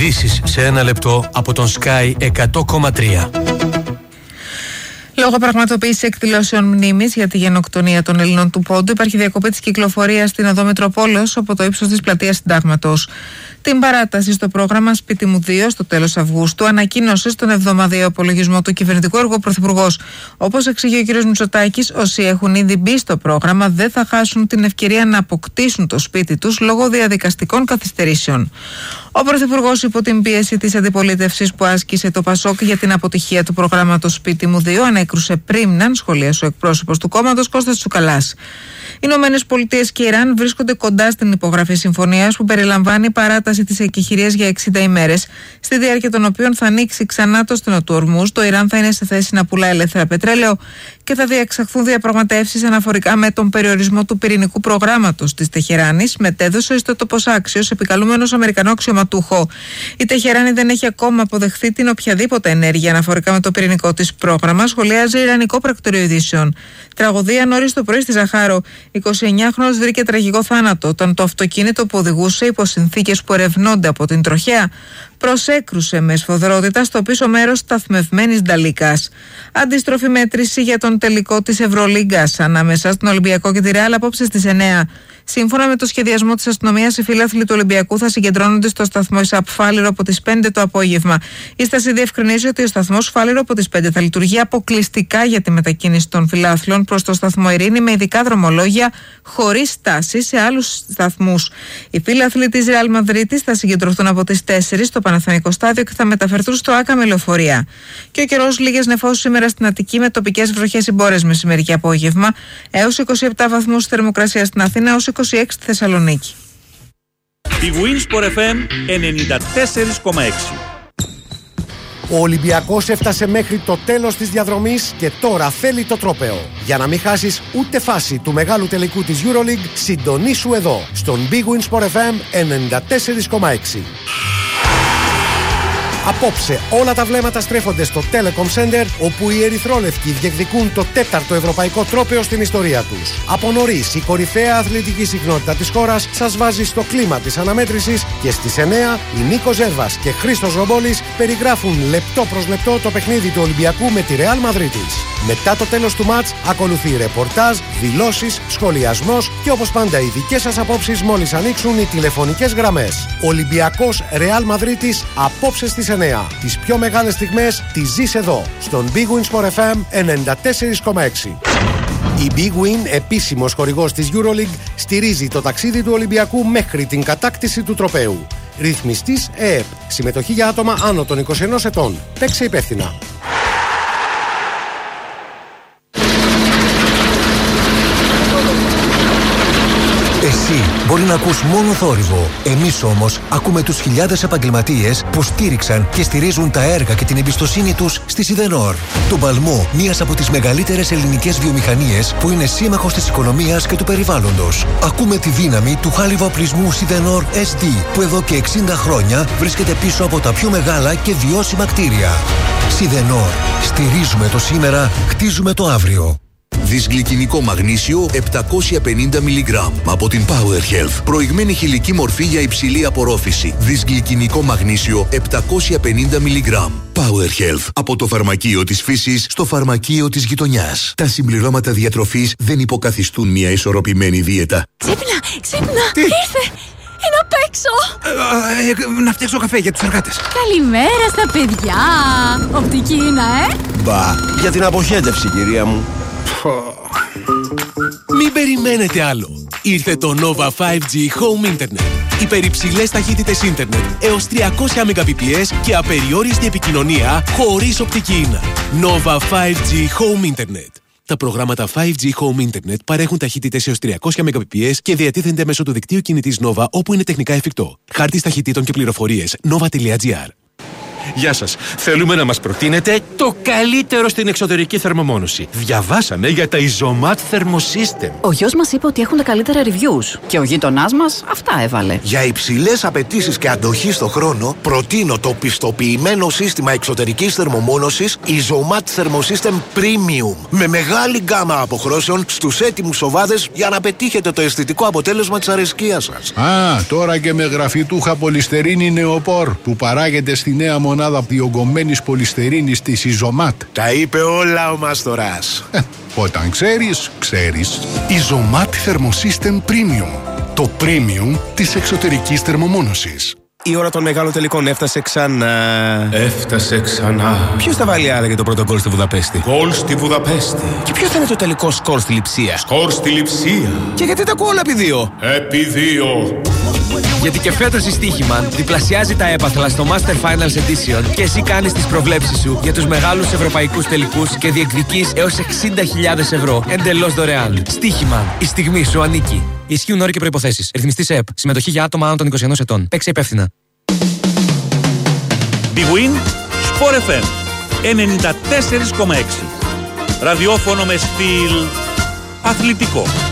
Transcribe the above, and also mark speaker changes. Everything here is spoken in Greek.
Speaker 1: Ειδήσεις σε ένα λεπτό από τον Sky 100,3.
Speaker 2: Λόγω πραγματοποίησης εκδηλώσεων μνήμης για τη γενοκτονία των Ελλήνων του Πόντου, υπάρχει διακοπή της κυκλοφορίας στην οδό Μητροπόλεως από το ύψος της πλατείας Συντάγματος. Την παράταση στο πρόγραμμα Σπίτι μου 2 στο τέλος Αυγούστου ανακοίνωσε στον εβδομαδιαίο απολογισμό του κυβερνητικού έργου ο Πρωθυπουργός. Όπως εξηγεί ο κ. Μητσοτάκης, όσοι έχουν ήδη μπει στο πρόγραμμα δεν θα χάσουν την ευκαιρία να αποκτήσουν το σπίτι τους λόγω διαδικαστικών καθυστερήσεων. Ο Πρωθυπουργός, υπό την πίεση της αντιπολίτευσης που άσκησε το ΠΑΣΟΚ για την αποτυχία του προγράμματος Σπίτι μου 2, ανέκρουσε πρίμναν, σχολίασε ο εκπρόσωπος του κόμματος Κώστας Τσουκαλάς. Οι Ηνωμένες Πολιτείες και Ιράν βρίσκονται κοντά στην υπογραφή συμφωνίας που περιλαμβάνει παράταση της εκεχηρίας για 60 ημέρες, στη διάρκεια των οποίων θα ανοίξει ξανά το στενό του Ορμούζ, το Ιράν θα είναι σε θέση να πουλά ελεύθερα πετρέλαιο και θα διεξαχθούν διαπραγματεύσεις αναφορικά με τον περιορισμό του πυρηνικού προγράμματος της Τεχεράνης, μετέδωσε ο ιστότοπος Άξιος, επικαλούμενος Αμερικανό αξιωματούχο. Η Τεχεράνη δεν έχει ακόμα αποδεχθεί την οποιαδήποτε ενέργεια αναφορικά με το πυρηνικό της πρόγραμμα, σχολιάζει Ιρανικό πρακτορείο ειδήσεων. Τραγωδία νωρίς το πρωί στη Ζαχάρο. 29χρονος βρήκε τραγικό θάνατο όταν το αυτοκίνητο που οδηγούσε υπό συνθήκες που ερευνώνται από την τροχέα προσέκρουσε με σφοδρότητα στο πίσω μέρος σταθμευμένης Νταλίκας. Αντίστροφη μέτρηση για τον τελικό της Ευρωλίγκας ανάμεσα στον Ολυμπιακό και τη Ρεάλ απόψε στις 9. Σύμφωνα με το σχεδιασμό της αστυνομίας, οι φίλαθλοι του Ολυμπιακού θα συγκεντρώνονται στο σταθμό ΙΣΑΠ Φάληρο από τις 5 το απόγευμα. Η στάση διευκρινίζει ότι ο σταθμός Φάληρο από τις 5 θα λειτουργεί αποκλειστικά για τη μετακίνηση των φιλάθλων προς το σταθμό Ειρήνη με ειδικά δρομολόγια χωρίς στάση σε άλλους σταθμούς. Οι φίλαθλοι της Ρεάλ Μαδρίτης θα συγκεντρωθούν από τις 4 στο Παναθηναϊκό Στάδιο και θα μεταφερθούν στο Άκα με λεωφορεία. Και ο καιρός, λίγες νεφώσεις σήμερα στην Αττική με τοπικές βροχές συμπόρες μεσημέρι και απόγευμα, έως 27 βαθμούς θερμοκρασία στην Αθήνα, έως 26 στη Θεσσαλονίκη.
Speaker 3: Η Winsport FM 94,6.
Speaker 4: Ο Ολυμπιακός έφτασε μέχρι το τέλος της διαδρομής και τώρα θέλει το τρόπαιο. Για να μην χάσεις ούτε φάση του μεγάλου τελικού της EuroLeague, συντονίσου εδώ, στον Big Win Sport FM 94,6. Απόψε όλα τα βλέμματα στρέφονται στο Telecom Center, όπου οι ερυθρόλευκοι διεκδικούν το 4ο ευρωπαϊκό τρόπαιο στην ιστορία τους. Από νωρίς η κορυφαία αθλητική συχνότητα της χώρας σας βάζει στο κλίμα της αναμέτρησης και στις 9 οι Νίκος Ζέρβας και Χρήστος Ρομπόλης περιγράφουν λεπτό προς λεπτό το παιχνίδι του Ολυμπιακού με τη Ρεάλ Μαδρίτης. Μετά το τέλος του μάτς ακολουθεί ρεπορτάζ, δηλώσεις, σχολιασμός και όπως πάντα οι δικές σας απόψεις μόλις ανοίξουν οι τηλεφωνικές γραμμές. Ολυμπιακός Ρεάλ Μαδρίτης απόψε στις 9. Τις πιο μεγάλες στιγμές τις ζεις εδώ, στον Big Win Sport FM 94,6. Η Big Win, επίσημος χορηγός της EuroLeague, στηρίζει το ταξίδι του Ολυμπιακού μέχρι την κατάκτηση του τροπαίου. Ρυθμιστής ΕΕΠ. Συμμετοχή για άτομα άνω των 21 ετών. Παίξε υπεύθυνα.
Speaker 5: Εσύ μπορεί να ακούς μόνο θόρυβο. Εμείς όμως ακούμε τους χιλιάδες επαγγελματίες που στήριξαν και στηρίζουν τα έργα και την εμπιστοσύνη τους στη Σιδενόρ. Τον παλμό μιας από τις μεγαλύτερες ελληνικές βιομηχανίες που είναι σύμμαχος της οικονομίας και του περιβάλλοντος. Ακούμε τη δύναμη του χάλιβα-οπλισμού Σιδενόρ SD που εδώ και 60 χρόνια βρίσκεται πίσω από τα πιο μεγάλα και βιώσιμα κτίρια. Σιδενόρ. Στηρίζουμε το σήμερα, χτίζουμε το αύριο.
Speaker 6: Δυσγλυκινικό μαγνήσιο 750 mg από την Power Health. Προηγμένη χηλική μορφή για υψηλή απορρόφηση. Δυσγλυκινικό μαγνήσιο 750 mg. Power Health. Από το φαρμακείο της φύσης στο φαρμακείο της γειτονιάς. Τα συμπληρώματα διατροφής δεν υποκαθιστούν μια ισορροπημένη δίαιτα.
Speaker 7: Ξύπνα! Τι? Ήρθε! Είναι απ' έξω!
Speaker 8: Να φτιάξω καφέ για τους εργάτες.
Speaker 7: Καλημέρα στα παιδιά! Οπτική είναι,
Speaker 9: Μπα, για την αποχέτευση, κυρία μου.
Speaker 1: Μην περιμένετε άλλο. Ήρθε το Nova 5G Home Internet. Υπερυψηλές ταχύτητες ίντερνετ έως 300 Mbps και απεριόριστη επικοινωνία χωρίς οπτική ίνα. Nova 5G Home Internet. Τα προγράμματα 5G Home Internet παρέχουν ταχύτητες έως 300 Mbps και διατίθενται μέσω του δικτύου κινητής Nova όπου είναι τεχνικά εφικτό. Χάρτης ταχυτήτων και πληροφορίες nova.gr.
Speaker 8: Γεια σας. Θέλουμε να μας προτείνετε το καλύτερο στην εξωτερική θερμομόνωση. Διαβάσαμε για τα Isomat Thermosystem.
Speaker 10: Ο γιος μας είπε ότι έχουν τα καλύτερα reviews. Και ο γείτονάς μας αυτά έβαλε.
Speaker 11: Για υψηλές απαιτήσεις και αντοχή στο χρόνο, προτείνω το πιστοποιημένο σύστημα εξωτερικής θερμομόνωσης Isomat Thermosystem Premium. Με μεγάλη γκάμα αποχρώσεων στους έτοιμους οβάδες για να πετύχετε το αισθητικό αποτέλεσμα της αρεσκίας σας.
Speaker 12: Τώρα και με γραφιτούχα πολυστερίνη νεοπόρ που παράγεται στη νέα μονάδα διογκωμένης πολυστερίνης της Isomat.
Speaker 11: Τα είπε όλα ο Μάστορας.
Speaker 12: Όταν ξέρεις, ξέρεις.
Speaker 13: Isomat Thermosystem Premium. Το premium της εξωτερικής θερμομόνωσης.
Speaker 9: Η ώρα των μεγάλων τελικών έφτασε ξανά.
Speaker 14: Έφτασε ξανά.
Speaker 9: Ποιος θα βάλει άρα για το πρώτο γκολ στη Βουδαπέστη?
Speaker 14: Γκολ στη Βουδαπέστη.
Speaker 9: Και ποιο θα είναι το τελικό σκορ στη Λειψία?
Speaker 14: Σκορ στη Λειψία.
Speaker 9: Και γιατί τα ακούω όλα επί 2?
Speaker 14: Επί 2.
Speaker 15: Γιατί και φέτος η Στοίχημαν διπλασιάζει τα έπαθλα στο Master Finals Edition και εσύ κάνεις τις προβλέψεις σου για τους μεγάλους ευρωπαϊκούς τελικούς και διεκδικείς έως 60.000 ευρώ εντελώς δωρεάν. Στοίχημαν. Η στιγμή σου ανήκει. Ισχύουν όροι και προϋποθέσεις. Ρυθμιστής ΕΕΠ. Συμμετοχή για άτομα άνω των 21 ετών. Παίξε υπεύθυνα.
Speaker 3: Big Win Sport FM 94,6. Ραδιόφωνο με στυλ αθλητικό.